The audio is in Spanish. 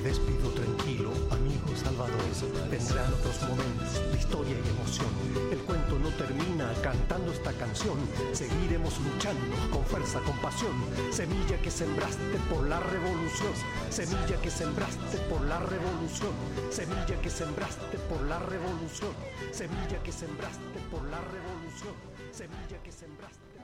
Despido tranquilo, amigo Salvador. Vendrán otros momentos de historia y emoción. El cuento no termina cantando esta canción. Seguiremos luchando con fuerza, con pasión. Semilla que sembraste por la revolución. Semilla que sembraste por la revolución. Semilla que sembraste por la revolución. Semilla que sembraste por la revolución. Semilla que sembraste.